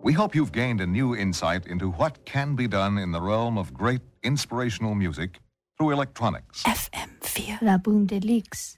We hope you've gained a new insight into what can be done in the realm of great inspirational music through electronics. FM4 La Boom Deluxe.